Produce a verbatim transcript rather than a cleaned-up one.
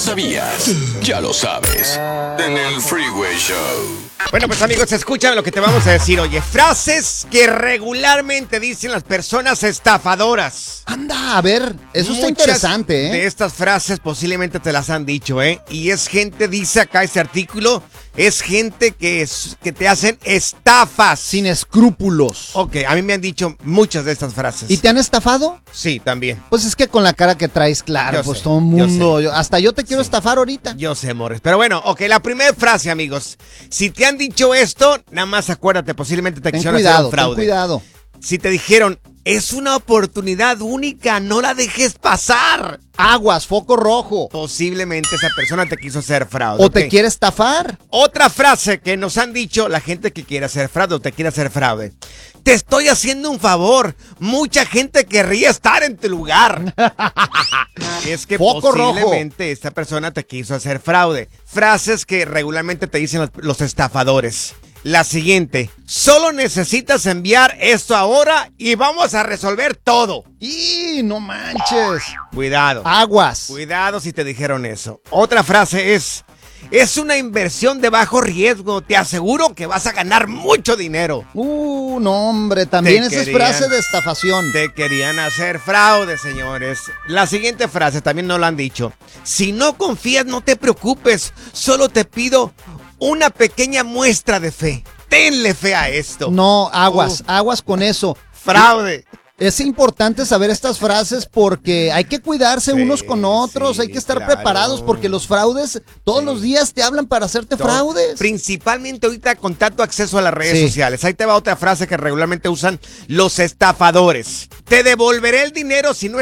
sabías? Ya lo sabes. En el Freeway Show. Bueno, pues amigos, escúchame lo que te vamos a decir. Oye, frases que regularmente dicen las personas estafadoras. Anda, a ver, eso está Muchas interesante, ¿eh? de estas frases posiblemente te las han dicho, ¿eh? Y es gente, dice acá ese artículo, es gente que, es, que te hacen estafas. Sin escrúpulos. Ok, a mí me han dicho muchas de estas frases. ¿Y te han estafado? Sí, también. Pues es que con la cara que traes, claro, Yo pues sé, todo el yo mundo. sé. yo- hasta yo te quiero Sí. estafar ahorita. Yo sé, Morris. Pero bueno, ok, la primera frase, amigos. Si te han dicho esto, nada más acuérdate, posiblemente te Ten quisieron hacer cuidado, un ten fraude. cuidado. Si te dijeron, es una oportunidad única, no la dejes pasar. Aguas, foco rojo. Posiblemente esa persona te quiso hacer fraude. O te ¿ok? quiere estafar. Otra frase que nos han dicho la gente que quiere hacer fraude o te quiere hacer fraude. Te estoy haciendo un favor. Mucha gente querría estar en tu lugar. Es que Foco rojo. posiblemente esta persona te quiso hacer fraude. Frases que regularmente te dicen los, los estafadores. La siguiente. Solo necesitas enviar esto ahora y vamos a resolver todo. Y no manches. Cuidado. Aguas. Cuidado si te dijeron eso. Otra frase es, es una inversión de bajo riesgo. Te aseguro que vas a ganar mucho dinero. Uh, no, hombre, también Te esa es querían- frase de estafación. Te querían hacer fraude, señores. La siguiente frase también no lo han dicho. Si no confías, no te preocupes. Solo te pido una pequeña muestra de fe. Tenle fe a esto. No, aguas, Uh, aguas con eso. fraude. Es importante saber estas frases porque hay que cuidarse Sí, unos con otros, sí, hay que estar claro. preparados porque los fraudes todos Sí. los días te hablan para hacerte Todo. fraudes. Principalmente ahorita con tanto acceso a las redes Sí. sociales. Ahí te va otra frase que regularmente usan los estafadores. Te devolveré el dinero si no